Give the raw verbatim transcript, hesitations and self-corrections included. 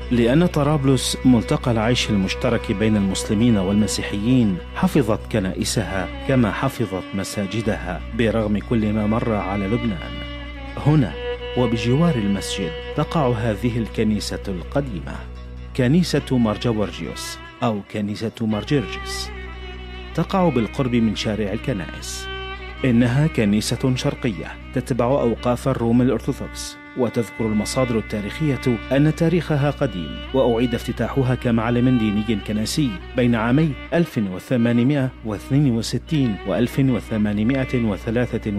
لأن طرابلس ملتقى العيش المشترك بين المسلمين والمسيحيين حفظت كنائسها كما حفظت مساجدها برغم كل ما مر على لبنان. هنا وبجوار المسجد تقع هذه الكنيسة القديمة، كنيسة مارجورجيوس أو كنيسة مارجرجس، تقع بالقرب من شارع الكنائس. إنها كنيسة شرقية تتبع أوقاف الروم الأرثوذكس، وتذكر المصادر التاريخية أن تاريخها قديم، وأعيد افتتاحها كمعلم ديني كنسي بين عامي ألف وثمانمائة واثنين وستين و ألف وثمانمائة وثلاثة